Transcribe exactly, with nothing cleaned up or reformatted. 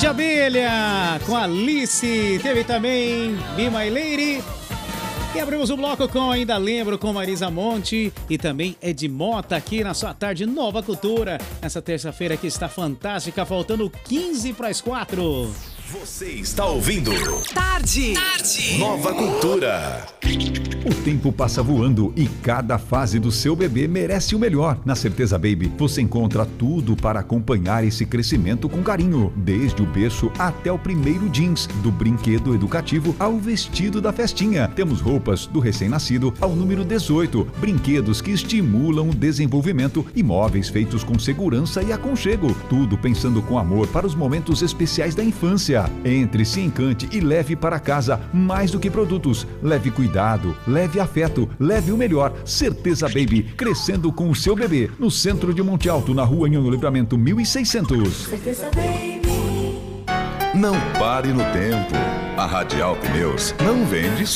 de Abelha com Alice. Teve também Be My Lady. E abrimos o bloco com Ainda Lembro, com Marisa Monte e também Ed Mota aqui na sua tarde Nova Cultura. Essa terça-feira que está fantástica, faltando quinze para as quatro. Você está ouvindo Tarde. Tarde. Nova Cultura. O tempo passa voando e cada fase do seu bebê merece o melhor. Na Certeza Baby, você encontra tudo para acompanhar esse crescimento com carinho. Desde o berço até o primeiro jeans, do brinquedo educativo ao vestido da festinha. Temos roupas do recém-nascido ao número dezoito, brinquedos que estimulam o desenvolvimento e móveis feitos com segurança e aconchego. Tudo pensando com amor para os momentos especiais da infância. Entre, se encante e leve para casa mais do que produtos. Leve cuidado, leve afeto, leve o melhor. Certeza Baby, crescendo com o seu bebê. No centro de Monte Alto, na rua Anhanguera Livramento mil e seiscentos. Certeza Baby. Não pare no tempo. A Radial Pneus não vende